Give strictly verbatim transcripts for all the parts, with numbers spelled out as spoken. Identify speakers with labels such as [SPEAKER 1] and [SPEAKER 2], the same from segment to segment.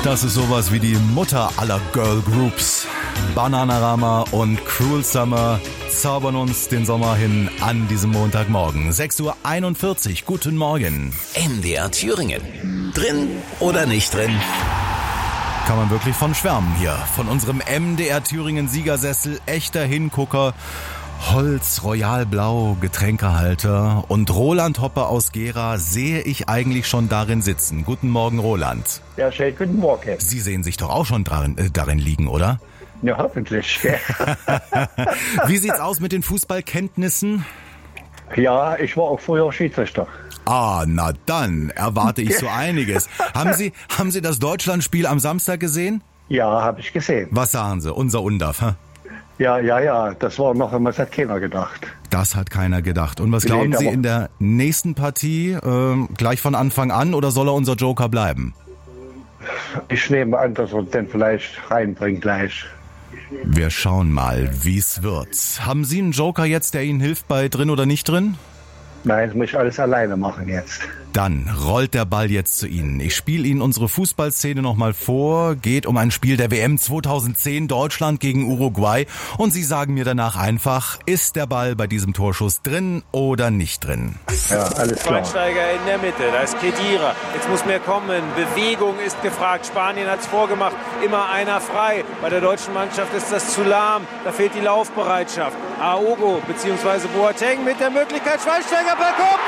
[SPEAKER 1] Das ist sowas wie die Mutter aller Girl Groups. Bananarama und Cruel Summer zaubern uns den Sommer hin an diesem Montagmorgen. sechs Uhr einundvierzig, guten Morgen.
[SPEAKER 2] M D R Thüringen. Drin oder nicht drin?
[SPEAKER 1] Kann man wirklich von schwärmen hier. Von unserem M D R Thüringen Siegersessel, echter Hingucker. Holz, Royalblau, Getränkehalter und Roland Hoppe aus Gera sehe ich eigentlich schon darin sitzen. Guten Morgen, Roland.
[SPEAKER 3] Ja, schön, guten Morgen.
[SPEAKER 1] Sie sehen sich doch auch schon darin, äh, darin liegen, oder?
[SPEAKER 3] Ja, hoffentlich.
[SPEAKER 1] Wie sieht's aus mit den Fußballkenntnissen?
[SPEAKER 3] Ja, ich war auch früher Schiedsrichter.
[SPEAKER 1] Ah, na dann erwarte ich so einiges. Haben Sie, haben Sie das Deutschlandspiel am Samstag gesehen?
[SPEAKER 3] Ja, habe ich gesehen.
[SPEAKER 1] Was sagen Sie? Unser Undaf, hä?
[SPEAKER 3] Ja, ja, ja, das war noch immer, das hat keiner gedacht.
[SPEAKER 1] Das hat keiner gedacht. Und was glauben
[SPEAKER 3] Nee,
[SPEAKER 1] Sie
[SPEAKER 3] aber-
[SPEAKER 1] in der nächsten Partie? Ähm, gleich von Anfang an oder soll er unser Joker bleiben?
[SPEAKER 3] Ich nehme an, dass er den vielleicht reinbringt gleich.
[SPEAKER 1] Wir schauen mal, wie's wird. Haben Sie einen Joker jetzt, der Ihnen hilft bei drin oder nicht drin?
[SPEAKER 3] Nein, das muss ich alles alleine machen jetzt.
[SPEAKER 1] Dann rollt der Ball jetzt zu Ihnen. Ich spiele Ihnen unsere Fußballszene nochmal vor. Geht um ein Spiel der W M zweitausendzehn, Deutschland gegen Uruguay. Und Sie sagen mir danach einfach, ist der Ball bei diesem Torschuss drin oder nicht drin?
[SPEAKER 3] Ja, alles klar.
[SPEAKER 4] Schweinsteiger in der Mitte, da ist Khedira. Jetzt muss mehr kommen. Bewegung ist gefragt. Spanien hat es vorgemacht. Immer einer frei. Bei der deutschen Mannschaft ist das zu lahm. Da fehlt die Laufbereitschaft. Aogo bzw. Boateng mit der Möglichkeit. Schweinsteiger per Kopf.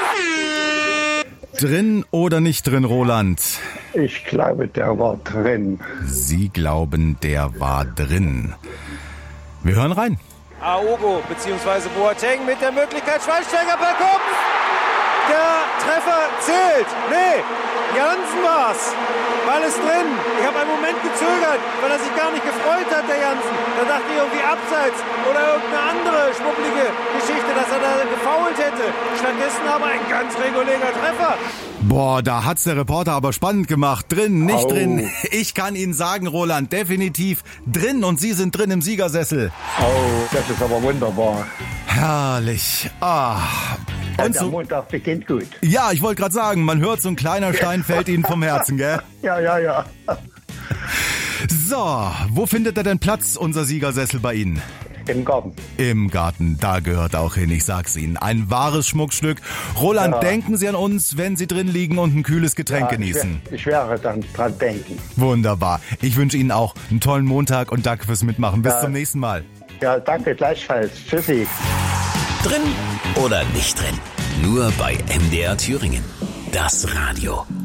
[SPEAKER 1] Drin oder nicht drin, Roland?
[SPEAKER 3] Ich glaube, der war drin.
[SPEAKER 1] Sie glauben, der war drin. Wir hören rein.
[SPEAKER 4] Aogo bzw. Boateng mit der Möglichkeit. Schweinsteiger per Kopf. Der Treffer zählt. Nee, Jansen war's. Ball ist drin. Ich habe einen Moment gezögert, weil er sich gar nicht gefreut hat, der Jansen. Da dachte ich irgendwie abseits oder irgendeine andere schmuppelige Geschichte, dass er da gefoult hätte. Stattdessen aber ein ganz regulärer Treffer.
[SPEAKER 1] Boah, da hat's der Reporter aber spannend gemacht. Drin, nicht
[SPEAKER 3] Au.
[SPEAKER 1] drin. Ich kann Ihnen sagen, Roland, definitiv drin und Sie sind drin im Siegersessel.
[SPEAKER 3] Oh, das ist aber wunderbar.
[SPEAKER 1] Herrlich. Ah. Und
[SPEAKER 3] Der
[SPEAKER 1] so,
[SPEAKER 3] Montag beginnt gut.
[SPEAKER 1] ja, ich wollte gerade sagen, man hört, so ein kleiner Stein fällt Ihnen vom Herzen, gell?
[SPEAKER 3] Ja, ja, ja.
[SPEAKER 1] So, wo findet er denn Platz, unser Siegersessel bei Ihnen?
[SPEAKER 3] Im Garten.
[SPEAKER 1] Im Garten, da gehört auch hin, ich sag's Ihnen. Ein wahres Schmuckstück. Roland,
[SPEAKER 3] Ja.
[SPEAKER 1] denken Sie an uns, wenn Sie drin liegen und ein kühles Getränk
[SPEAKER 3] Ja,
[SPEAKER 1] genießen.
[SPEAKER 3] Ich, wär, ich wäre dann dran denken.
[SPEAKER 1] Wunderbar. Ich wünsche Ihnen auch einen tollen Montag und danke fürs Mitmachen. Bis
[SPEAKER 3] Ja.
[SPEAKER 1] zum nächsten Mal.
[SPEAKER 3] Ja, danke gleichfalls. Tschüssi.
[SPEAKER 2] Drin oder nicht drin? Nur bei M D R Thüringen. Das Radio.